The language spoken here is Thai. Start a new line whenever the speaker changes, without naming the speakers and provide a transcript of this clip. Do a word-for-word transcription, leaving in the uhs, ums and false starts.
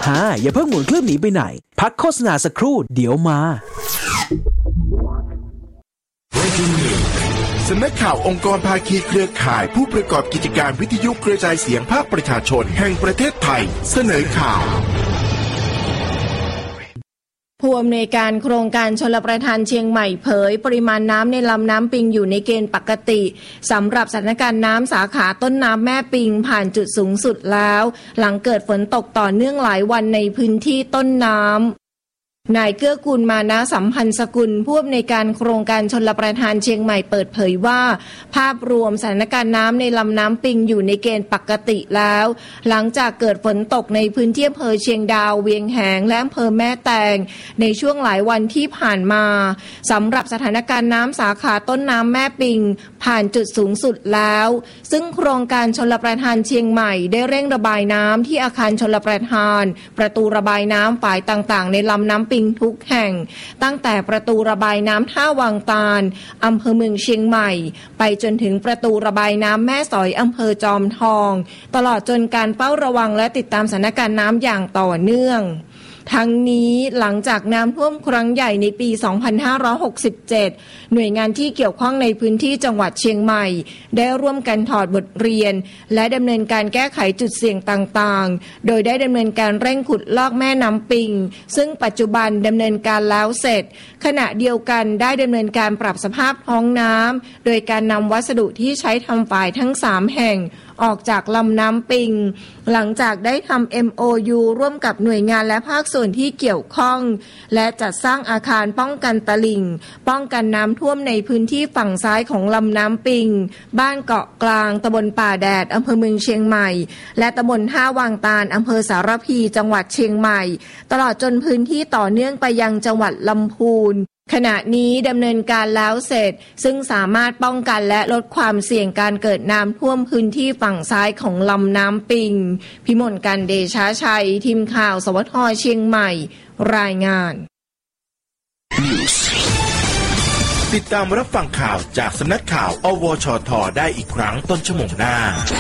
ฮ่าอย่าเพิ่งหมุนเครื่องหนีไปไหนพักโฆษณาสักครู่เดี๋ยวมา
สำนักข่าวองค์กรภาคีเครือข่ายผู้ประกอบกิจการวิทยุกระจายเสียงภาคประชาชนแห่งประเทศไทยเสนอข่าว
ผู้อำนวยการโครงการชลประทานเชียงใหม่เผยปริมาณน้ำในลำน้ำปิงอยู่ในเกณฑ์ปกติสำหรับสถานการณ์น้ำสาขาต้นน้ำแม่ปิงผ่านจุดสูงสุดแล้วหลังเกิดฝนตกต่อเนื่องหลายวันในพื้นที่ต้นน้ำนายเกื้อกูลมานะสัมพันธ์สกุลผู้อำนวยการโครงการชลประทานเชียงใหม่เปิดเผยว่าภาพรวมสถานการณ์น้ำในลำน้ำปิงอยู่ในเกณฑ์ปกติแล้วหลังจากเกิดฝนตกในพื้นที่อำเภอเชียงดาวเวียงแหงและอำเภอแม่แตงในช่วงหลายวันที่ผ่านมาสำหรับสถานการณ์น้ำสาขาต้นน้ำแม่ปิงผ่านจุดสูงสุดแล้วซึ่งโครงการชลประทานเชียงใหม่ได้เร่งระบายน้ำที่อาคารชลประทานประตูระบายน้ำฝ่ายต่างๆในลำน้ำปิงทุกแห่งตั้งแต่ประตูระบายน้ำท่าวังตาลอำเภอเมืองเชียงใหม่ไปจนถึงประตูระบายน้ำแม่สอยอำเภอจอมทองตลอดจนการเฝ้าระวังและติดตามสถานการณ์น้ำอย่างต่อเนื่องทั้งนี้หลังจากน้ำท่วมครั้งใหญ่ในปี สองพันห้าร้อยหกสิบเจ็ด หน่วยงานที่เกี่ยวข้องในพื้นที่จังหวัดเชียงใหม่ได้ร่วมกันถอดบทเรียนและดำเนินการแก้ไขจุดเสี่ยงต่างๆโดยได้ดำเนินการเร่งขุดลอกแม่น้ำปิงซึ่งปัจจุบันดำเนินการแล้วเสร็จขณะเดียวกันได้ดำเนินการปรับสภาพท้องน้ำโดยการนำวัสดุที่ใช้ทำฝายทั้งสามแห่งออกจากลำน้ำปิงหลังจากได้ทำ เอ็ม โอ ยู ร่วมกับหน่วยงานและภาคส่วนที่เกี่ยวข้องและจัดสร้างอาคารป้องกันตลิ่งป้องกันน้ำท่วมในพื้นที่ฝั่งซ้ายของลำน้ำปิงบ้านเกาะกลางตำบลป่าแดดอำเภอเมืองเชียงใหม่และตำบลท่าวังตาลอำเภอสารพีจังหวัดเชียงใหม่ตลอดจนพื้นที่ต่อเนื่องไปยังจังหวัดลำพูนขณะนี้ดำเนินการแล้วเสร็จซึ่งสามารถป้องกันและลดความเสี่ยงการเกิดน้ำท่วมพื้นที่ฝั่งซ้ายของลำน้ำปิงพิมลกันเดชาชัยทีมข่าวสวทเชียงใหม่รายงาน
ติดตามรับฟังข่าวจากสำนักข่าวอวชทได้อีกครั้งต้นชั่วโมงหน้า